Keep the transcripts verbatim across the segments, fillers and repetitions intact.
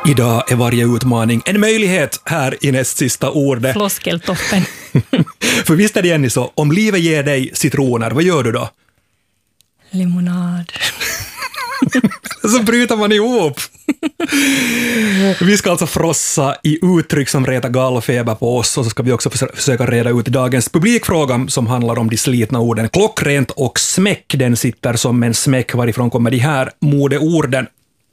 Idag är varje utmaning en möjlighet här i näst sista ordet. Floskeltoppen. För visst är det Jenny så, om livet ger dig citroner, vad gör du då? Limonad. Så bryter man ihop. Vi ska alltså frossa i uttryck som retar gallfeber på oss, och så ska vi också försöka reda ut dagens publikfråga som handlar om de slitna orden. Klockrent och smäck, den sitter som en smäck. Varifrån kommer de här modeorden?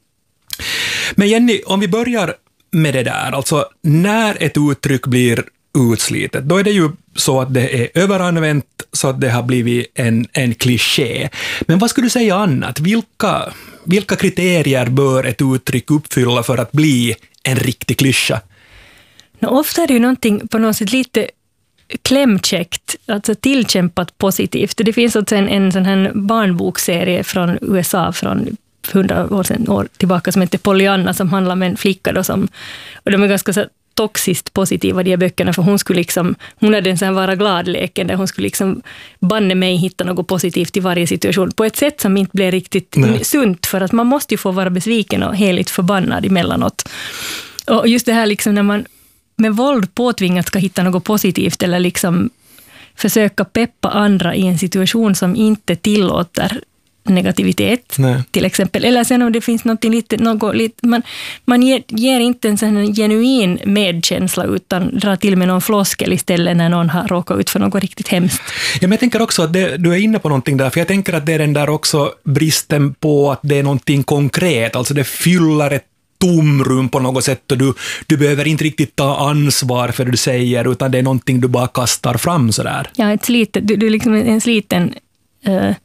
Men Jenny, om vi börjar med det där, alltså när ett uttryck blir utslitet, då är det ju så att det är överanvänt så att det har blivit en, en kliché. Men vad skulle du säga annat? Vilka, vilka kriterier bör ett uttryck uppfylla för att bli en riktig klyscha? No, ofta är det ju någonting på något sätt lite klämkäckt, alltså tillkämpat positivt. Det finns också en, en sån här barnbokserie från U S A från hundra år sedan år tillbaka som heter Pollyanna, som handlar om en flicka då som, och de är ganska så toxiskt positiva, de här böckerna, för hon skulle liksom, hon hade en sån här vara glad-leken där hon skulle liksom banne mig hitta något positivt i varje situation på ett sätt som inte blev riktigt Nej. sunt, för att man måste ju få vara besviken och heligt förbannad emellanåt. Och just det här liksom när man med våld påtvingat ska hitta något positivt eller liksom försöka peppa andra i en situation som inte tillåter negativitet, Nej. till exempel. Eller sen om det finns något lite, något lite man, man ger, ger inte en sån genuin medkänsla utan drar till med någon floskel istället när någon har råkat ut för något riktigt hemskt. Ja, men jag tänker också att det, du är inne på någonting där, för jag tänker att det är den där också bristen på att det är någonting konkret, alltså det fyller ett tomrum på något sätt och du, du behöver inte riktigt ta ansvar för det du säger, utan det är någonting du bara kastar fram sådär. Ja, ett slitet, du, du är liksom en sliten uh,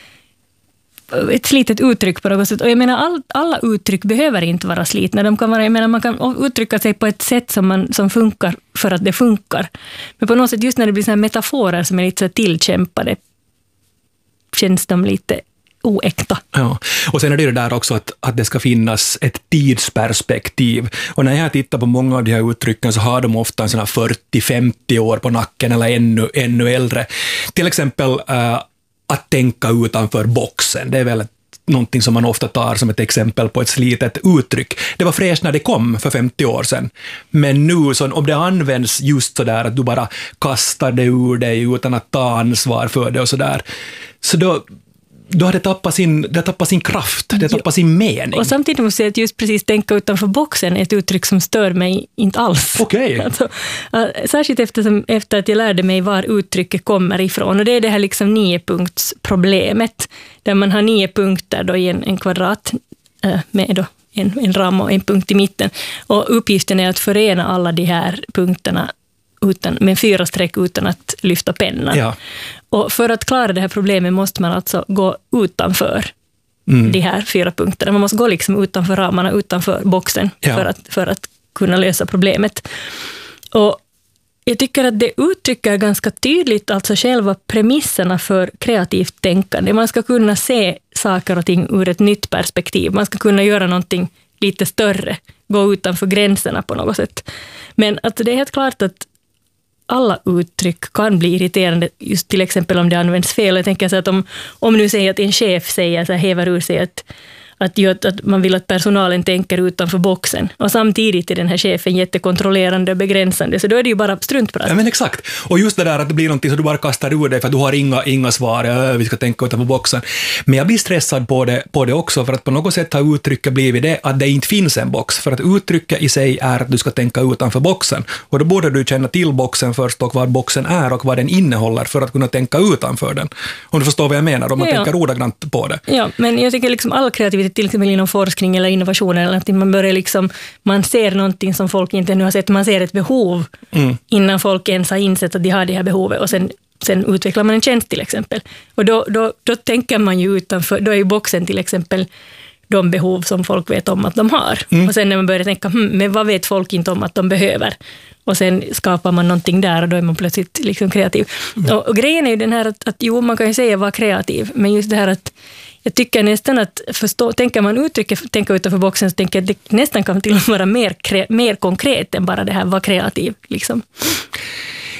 ett slitet uttryck på något sätt. Och jag menar, all, alla uttryck behöver inte vara slitna. De kan vara, jag menar, man kan uttrycka sig på ett sätt som, man, som funkar för att det funkar. Men på något sätt, just när det blir såna här metaforer som är lite så tillkämpade, känns de lite oäkta. Ja, och sen är det ju det där också att, att det ska finnas ett tidsperspektiv. Och när jag tittar på många av de här uttrycken så har de ofta en sån här fyrtio femtio år på nacken eller ännu, ännu äldre. Till exempel äh, att tänka utanför boxen. Det är väl ett, någonting som man ofta tar som ett exempel på ett slitet uttryck. Det var fräscht när det kom för femtio år sedan. Men nu, så om det används just så där att du bara kastar det ur dig utan att ta ansvar för det och så där, så då Då har det tappat sin, det tappat sin kraft, det tappat sin mening. Och samtidigt måste jag säga att just precis tänka utanför boxen är ett uttryck som stör mig inte alls. Okej. Okay. Alltså, särskilt eftersom, efter att jag lärde mig var uttrycket kommer ifrån. Och det är det här liksom niopunktsproblemet. Där man har nio punkter då i en, en kvadrat med då en, en ram och en punkt i mitten. Och uppgiften är att förena alla de här punkterna utan, med fyra streck utan att lyfta pennan. Ja. Och för att klara det här problemet måste man alltså gå utanför mm. de här fyra punkterna. Man måste gå liksom utanför ramarna, utanför boxen ja. för, att, för att kunna lösa problemet. Och jag tycker att det uttrycker ganska tydligt alltså själva premisserna för kreativt tänkande. Man ska kunna se saker och ting ur ett nytt perspektiv. Man ska kunna göra någonting lite större, gå utanför gränserna på något sätt. Men att det är helt klart att alla uttryck kan bli irriterande, just till exempel om det används fel. Jag tänker så att om, om nu säger att en chef säger så här, häver ur sig att, att, att man vill att personalen tänker utanför boxen, och samtidigt är den här chefen jättekontrollerande och begränsande, så då är det ju bara struntprat. Ja, men exakt. Och just det där att det blir någonting som du bara kastar ur dig för att du har inga, inga svar, ja, vi ska tänka utanför boxen. Men jag blir stressad på det, på det också, för att på något sätt har uttrycket blivit det att det inte finns en box, för att uttrycket i sig är att du ska tänka utanför boxen. Och då borde du känna till boxen först och vad boxen är och vad den innehåller för att kunna tänka utanför den. Om du förstår vad jag menar, om man ja. tänker ordagrant på det. Ja, men jag tycker liksom all kreativitet, till exempel inom forskning eller innovation eller någonting, man börjar liksom, man ser någonting som folk inte nu har sett, man ser ett behov mm. innan folk ens har insett att de har det här behovet, och sen, sen utvecklar man en tjänst till exempel. Och då, då, då tänker man ju utanför, då är ju boxen till exempel de behov som folk vet om att de har. Mm. Och sen när man börjar tänka, hm, men vad vet folk inte om att de behöver? Och sen skapar man någonting där och då är man plötsligt liksom kreativ. Mm. Och, och grejen är ju den här att, att jo, man kan ju säga vara kreativ, men just det här att jag tycker nästan att förstå, tänker man uttrycket tänka utanför boxen, så tänker jag att det nästan kan till och med vara mer, mer konkret än bara det här vara kreativ. Liksom.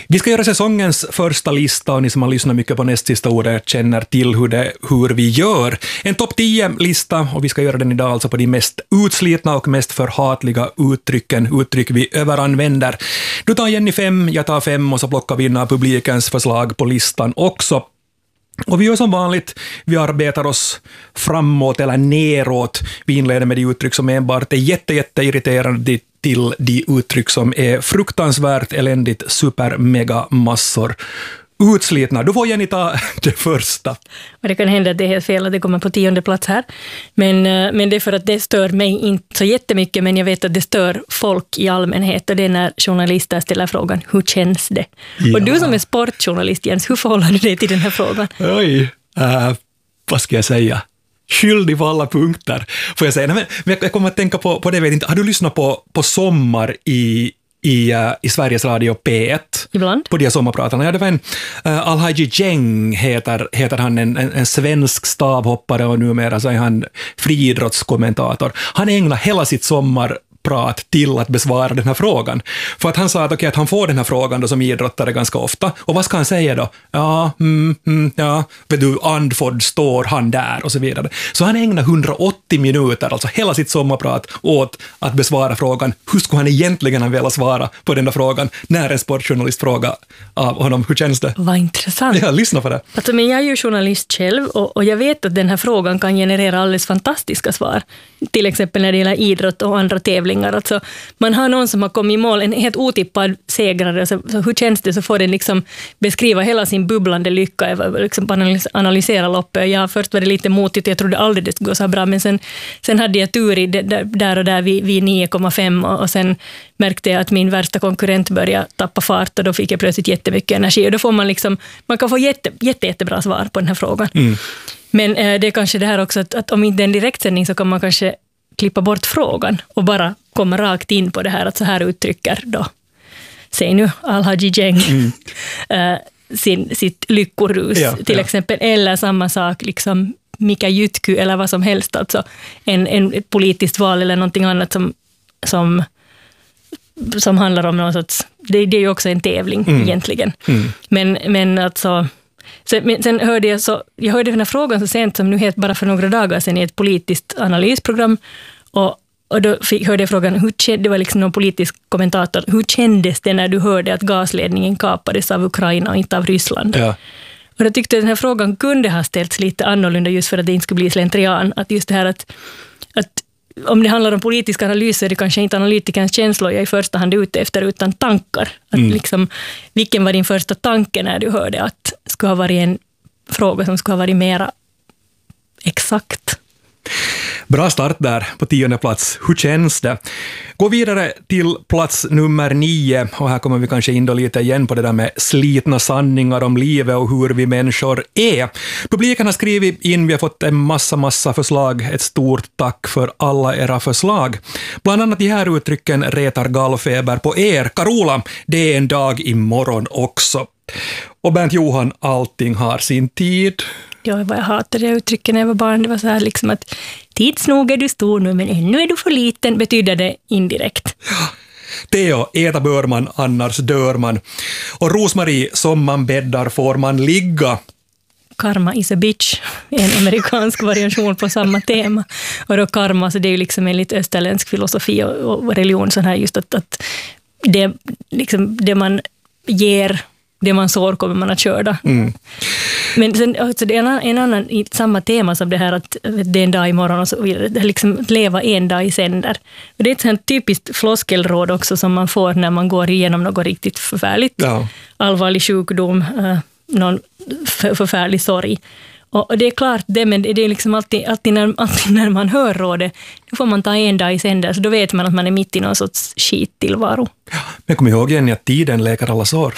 Vi ska göra säsongens första lista och ni som har lyssnat mycket på näst sista ordet känner till hur, det, hur vi gör. En topp tio-lista och vi ska göra den idag alltså på de mest utslitna och mest förhatliga uttrycken, uttryck vi överanvänder. Du tar Jenny fem, jag tar fem och så plockar vi in publikens förslag på listan också. Och vi gör som vanligt, vi arbetar oss framåt eller neråt. Vi inleder med de uttryck som enbart är jätte, jätte irriterande till de uttryck som är fruktansvärt eländigt super mega massor utslitna. Du får Jenny ta det första. Och det kan hända att det är helt fel att det kommer på tionde plats här. Men, men det är för att det stör mig inte så jättemycket, men jag vet att det stör folk i allmänhet. Och det är när journalister ställer frågan, hur känns det? Ja. Och du som är sportjournalist, Jens, hur förhåller du dig till den här frågan? Oj, uh, vad ska jag säga? Skyldig på alla punkter, får jag säga. Nej, men jag kommer att tänka på, på det, vet inte. Har du lyssnat på, på Sommar i I, uh, i Sveriges Radio P ett. Ibland. På de sommarpratarna. Ja, det var en uh, Alhaji Jeng heter, heter han, en, en, en svensk stavhoppare och numera så är han friidrottskommentator. Han ägnar hela sitt sommarprat till att besvara den här frågan. För att han sa att, okay, att han får den här frågan då som idrottare ganska ofta. Och vad ska han säga då? Ja, mm, mm, ja, vet du, andfådd står han där och så vidare. Så han ägnar hundraåttio minuter, alltså hela sitt sommarprat, åt att besvara frågan, hur skulle han egentligen vilja svara på den där frågan när en sportjournalist frågar av honom, hur känns det? Vad intressant. Ja, lyssna på det. Alltså, men jag är ju journalist själv och, och jag vet att den här frågan kan generera alldeles fantastiska svar. Till exempel när det gäller idrott och andra tävlingar. Alltså, man har någon som har kommit i mål, en helt otippad segrare, så, så hur känns det, så får den liksom beskriva hela sin bubblande lycka, liksom analysera loppet. Ja, först var det lite motigt, jag trodde aldrig det skulle gå så bra, men sen, sen hade jag tur i det, där, där och där vid, vid nio komma fem och, och sen märkte jag att min värsta konkurrent började tappa fart och då fick jag plötsligt jättemycket energi och då får man liksom, man kan få jätte, jätte, jättebra svar på den här frågan. Mm. Men eh, det är kanske det här också att, att om inte en direktsändning så kan man kanske klippa bort frågan och bara komma rakt in på det här att så här uttrycker då, säg nu Alhaji Jeng mm. äh, sin, sitt lyckorus ja, till ja. exempel, eller samma sak liksom Mika Jytky eller vad som helst, alltså en, en politiskt val eller någonting annat som, som, som handlar om någon sorts, det, det är ju också en tävling mm. egentligen. Mm. Men, men alltså Sen, sen hörde jag, så, jag hörde den här frågan så sent som nu helt bara för några dagar sedan i ett politiskt analysprogram och, och då fick, hörde jag frågan, hur, det var liksom någon politisk kommentator, hur kändes det när du hörde att gasledningen kapades av Ukraina och inte av Ryssland? Ja. Och då tyckte jag att den här frågan kunde ha ställts lite annorlunda just för att det inte skulle bli slentrian, att just det här att, att om det handlar om politisk analys så är det kanske inte analytikerns känslor jag är i första hand ute efter utan tankar. Att mm. liksom, vilken var din första tanke när du hörde att det skulle ha varit en fråga som skulle ha varit mera exakt? Bra start där på tionde plats. Hur känns det? Gå vidare till plats nummer nio och här kommer vi kanske in då lite igen på det där med slitna sanningar om livet och hur vi människor är. Publiken har skrivit in, vi har fått en massa, massa förslag. Ett stort tack för alla era förslag. Bland annat de här uttrycken retar gallfeber på er. Carola, det är en dag imorgon också. Och Bernt Johan, allting har sin tid. Ja, vad jag hatade det uttrycket när jag var barn. Det var så här liksom att tids nog är du stor nu men ännu är du för liten, betyder det indirekt. Ja. Theo, äta bör man, annars dör man. Och Rosmarie, som man bäddar får man ligga. Karma is a bitch, en amerikansk variation på samma tema. Och då karma, så det är ju liksom en lite österländsk filosofi och, och religion, så här just att, att det, liksom, det man ger, det man sår kommer man att köra. Mm. Men sen, alltså, det är en, en annan i samma tema som det här att det är en dag imorgon och så vidare. Det är liksom att leva en dag i sänder. Och det är ett sånt typiskt floskelråd också som man får när man går igenom något riktigt förfärligt. Ja. Allvarlig sjukdom, uh, någon för, förfärlig sorg. Och, och det är klart det, men det är liksom alltid, alltid, när, alltid när man hör rådet, då får man ta en dag i sänder, så då vet man att man är mitt i någon sorts skittillvaro. Ja, men jag kommer ihåg igen att tiden läker alla sår.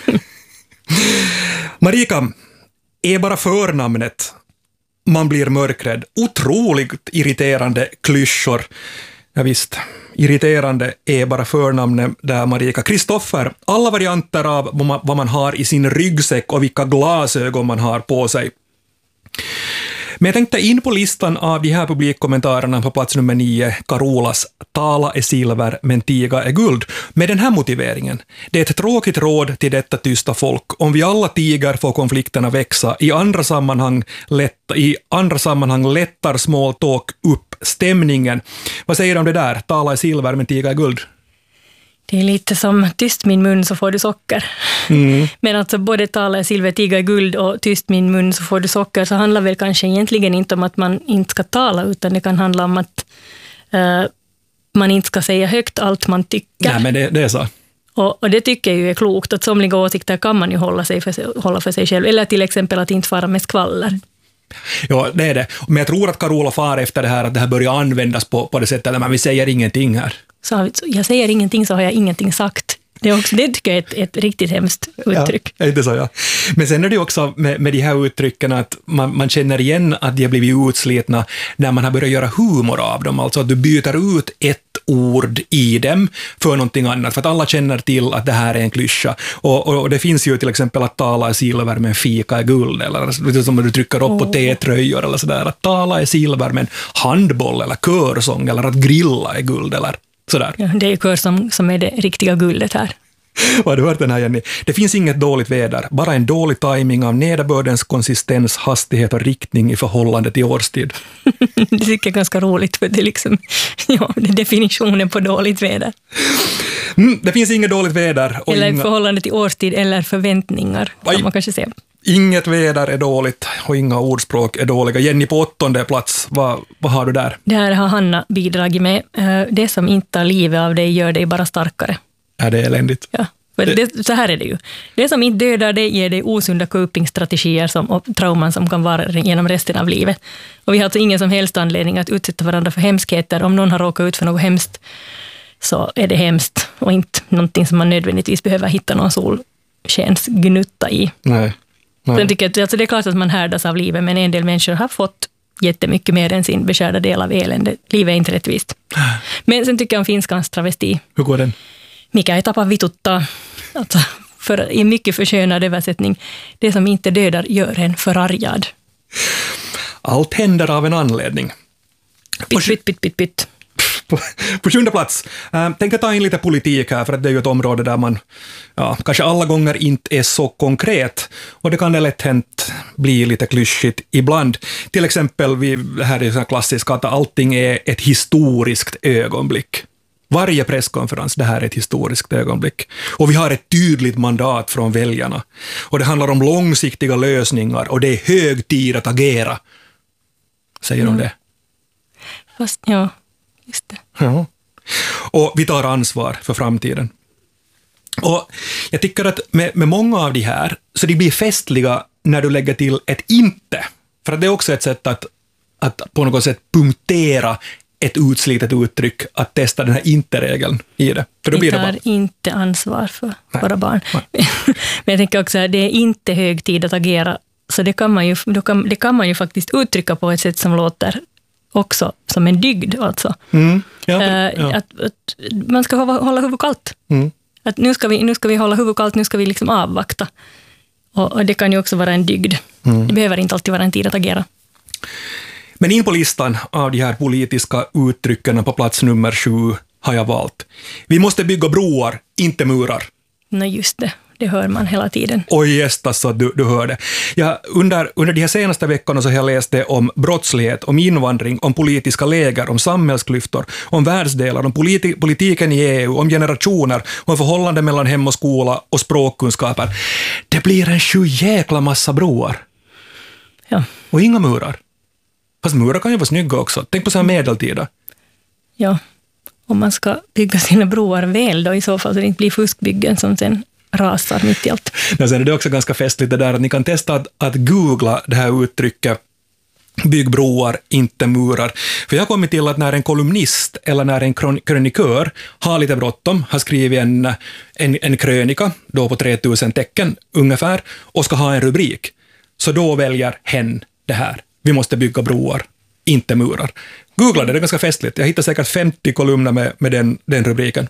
Marika, är bara förnamnet man blir mörkrädd. Otroligt irriterande klyschor. Ja visst, irriterande är bara förnamnet där, Marika. Kristoffer, alla varianter av vad man har i sin ryggsäck och vilka glasögon man har på sig. Men jag tänkte in på listan av de här publikkommentarerna på plats nummer nio, Carolas "Tala är silver, men tiga är guld", med den här motiveringen. Det är ett tråkigt råd till detta tysta folk. Om vi alla tiger får konflikterna växa. I andra sammanhang, lätt, i andra sammanhang lättar small talk upp stämningen. Vad säger du om det där? Tala är silver, men tiga är guld. Det är lite som tyst min mun så får du socker. Mm. Men alltså både tala är silver, tiga är guld och tyst min mun så får du socker, så handlar väl kanske egentligen inte om att man inte ska tala, utan det kan handla om att uh, man inte ska säga högt allt man tycker. Nej, men det, det är så. Och, och det tycker jag ju är klokt, att somliga åsikter kan man ju hålla, sig för, hålla för sig själv. Eller till exempel att inte fara med skvaller. Ja, det är det. Men jag tror att Carola far efter det här, att det här börjar användas på, på det sättet, att vi säger ingenting här. Så jag säger ingenting så har jag ingenting sagt. Det, är också, det tycker jag är ett, ett riktigt hemskt uttryck. Ja, det så, ja. Men sen är det också med, med de här uttrycken att man, man känner igen att de har blivit utslitna när man har börjat göra humor av dem. Alltså att du byter ut ett ord i dem för någonting annat. För att alla känner till att det här är en klyscha. Och, och, och det finns ju till exempel att tala är silver men fika är guld. Eller som du trycker upp på oh. T-tröjor eller sådär. Att tala är silver men handboll eller körsång eller att grilla är guld eller sådär. Ja, det är körsång som är det riktiga guldet här. Vad har du hört den här, Jenny? Det finns inget dåligt väder, bara en dålig timing av nederbördens konsistens, hastighet och riktning i förhållande till årstid. Det tycker jag är ganska roligt, för det är liksom, ja, det är definitionen på dåligt väder. Mm, det finns inget dåligt väder. Och eller i inga... förhållande till årstid eller förväntningar, kan Aj. man kanske säga. Inget väder är dåligt och inga ordspråk är dåliga. Jenny, på åttonde plats, vad, vad har du där? Det här har Hanna bidragit med. Det som inte tar livet av dig gör dig bara starkare. Ja, det är eländigt. Ja, för det... Det, så här är det ju. Det som inte dödar dig ger dig osunda copingstrategier som, och trauman som kan vara genom resten av livet. Och vi har alltså ingen som helst anledning att utsätta varandra för hemskheter. Om någon har råkat ut för något hemskt så är det hemskt och inte någonting som man nödvändigtvis behöver hitta någon solskensgnutta i. Nej. Nej. Sen tycker jag, alltså det är klart att man härdas av livet, men en del människor har fått jättemycket mer än sin beskärda del av elände. Livet är inte rättvist. Men sen tycker jag om finskans travesti. Hur går den? Mikä ei tapa vituttaa, alltså för, i mycket förskönad översättning. Det som inte dödar gör en förargad. Allt händer av en anledning. Pytt, pytt, pytt, pytt, pytt. På, på sjunde plats. Äh, tänk att ta in lite politik här, för att det är ju ett område där man ja, kanske alla gånger inte är så konkret. Och det kan det lätt hänt bli lite klyschigt ibland. Till exempel, vi, här är det klassiska att allting är ett historiskt ögonblick. Varje presskonferens, det här är ett historiskt ögonblick. Och vi har ett tydligt mandat från väljarna. Och det handlar om långsiktiga lösningar och det är hög tid att agera. Säger mm. de det? Fast, ja, just det. Ja. Och vi tar ansvar för framtiden. Och jag tycker att med, med många av de här, så de blir festliga när du lägger till ett inte. För att det är också ett sätt att, att på något sätt punktera ett utslitet uttryck, att testa den här inte-regeln i det. För då vi blir tar det bara... inte ansvar för Nej. våra barn. Men jag tänker också att det är inte hög tid att agera, så det kan man ju, då kan, det kan man ju faktiskt uttrycka på ett sätt som låter också som en dygd. Alltså. Mm. Ja, äh, ja. Att, att man ska hålla, hålla huvudet kallt. Mm. Att nu, ska vi, nu ska vi hålla huvudet kallt, nu ska vi liksom avvakta. Och, och det kan ju också vara en dygd. Mm. Det behöver inte alltid vara en tid att agera. Men in på listan av de här politiska uttrycken på plats nummer sju har jag valt. Vi måste bygga broar, inte murar. Nej, just det. Det hör man hela tiden. Oj, just alltså, du, du hör det. Ja, under, under de här senaste veckorna så har jag läst det om brottslighet, om invandring, om politiska läger, om samhällsklyftor, om världsdelar, om politi- politiken i E U, om generationer, om förhållanden mellan hem och skola och språkkunskaper. Det blir en sju jäkla massa broar. Ja. Och inga murar. Fast murar kan ju vara snygga också. Tänk på så här medeltida. Ja, om man ska bygga sina broar väl då i så fall så det inte blir fuskbyggen som sen rasar mitt i allt. Men sen är det också ganska festligt det där att ni kan testa att, att googla det här uttrycket bygg broar, inte murar. För jag har kommit till att när en kolumnist eller när en krönikör har lite bråttom, har skrivit en, en, en krönika då på tre tusen tecken ungefär och ska ha en rubrik, så då väljer hen det här. Vi måste bygga broar, inte murar. Googla det, det är ganska festligt. Jag hittar säkert femtio kolumner med, med den, den rubriken.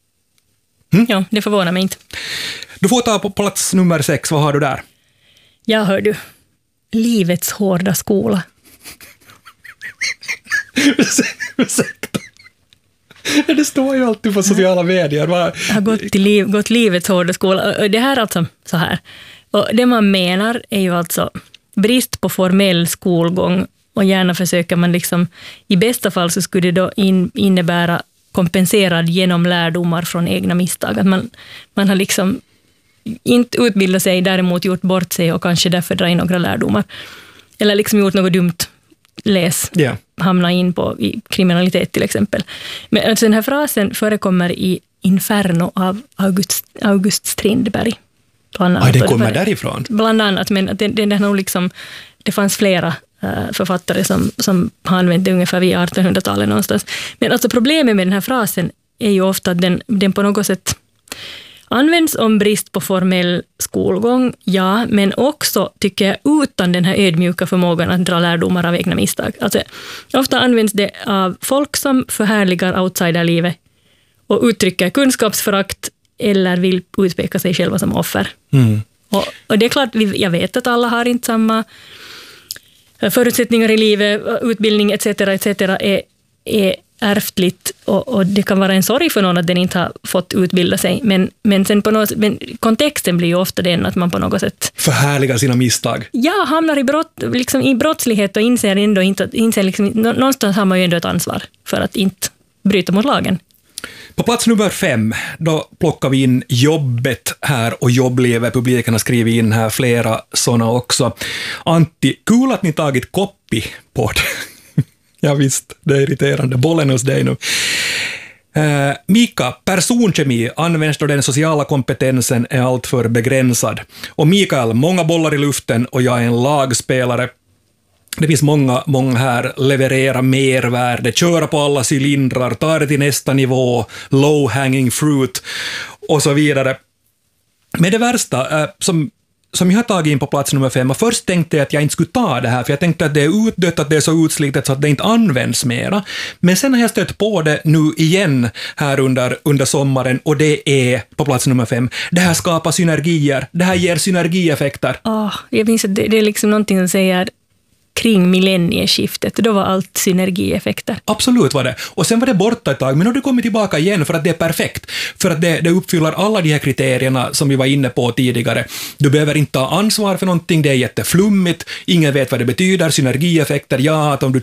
Mm? Ja, det förvånar mig inte. Du får ta på plats nummer sex, vad har du där? Jag hör du. Livets hårda skola. Ursäkta. Det står ju alltid på sociala medier. Jag har gått, till liv, gått livets hårda skola. Och det här är alltså så här. Och det man menar är ju alltså brist på formell skolgång, och gärna försöker man liksom, i bästa fall så skulle det då in, innebära kompenserad genom lärdomar från egna misstag. Att man, man har liksom inte utbildat sig, däremot gjort bort sig och kanske därför dra in några lärdomar. Eller liksom gjort något dumt, läs, yeah. hamna in på i kriminalitet till exempel. Men alltså den här frasen förekommer i Inferno av August, August Strindberg. Ja, den kommer därifrån? Bland annat, men det, det, det, nog liksom, det fanns flera uh, författare som, som har använt det ungefär vid artonhundratalet någonstans. Men alltså problemet med den här frasen är ju ofta att den, den på något sätt används om brist på formell skolgång, ja, men också, tycker jag, utan den här ödmjuka förmågan att dra lärdomar av egna misstag. Alltså, ofta används det av folk som förhärligar outsiderlivet och uttrycker kunskapsförakt eller vill utpeka sig själva som offer. Mm. Och, och det är klart, jag vet att alla har inte samma förutsättningar i livet, utbildning et cetera et cetera är, är ärftligt, och, och det kan vara en sorg för någon att den inte har fått utbilda sig, men, men, sen på något, men kontexten blir ju ofta den att man på något sätt förhärligar sina misstag. Ja, hamnar i, brott, liksom i brottslighet och inser ändå inte, inser liksom, någonstans har man ju ändå ett ansvar för att inte bryta mot lagen. På plats nummer fem, då plockar vi in jobbet här och jobblivet. Publiken har skrivit in här flera sådana också. Antti, kul att ni tagit koppi på det. Ja visst, det är irriterande. Bollen hos dig nu. Uh, Mika, personkemi används då den sociala kompetensen är alltför begränsad. Och Mikael, många bollar i luften och jag är en lagspelare. Det finns många, många här, leverera mervärde, köra på alla cylindrar, ta det till nästa nivå, low hanging fruit och så vidare. Men det värsta äh, som, som jag har tagit in på plats nummer fem, och först tänkte jag att jag inte skulle ta det här, för jag tänkte att det är utdött, att det är så utslitet så att det inte används mera. Men sen har jag stött på det nu igen här under, under sommaren, och det är på plats nummer fem. Det här skapar synergier, det här ger synergieffekter. Oh, jag minns att det, det är liksom någonting som säger kring millennieskiftet, då var allt synergieffekter. Absolut var det. Och sen var det borta ett tag, men nu har det kommit tillbaka igen för att det är perfekt. För att det, det uppfyller alla de här kriterierna som vi var inne på tidigare. Du behöver inte ta ansvar för någonting, det är jätteflummigt, ingen vet vad det betyder, synergieffekter, ja, att om du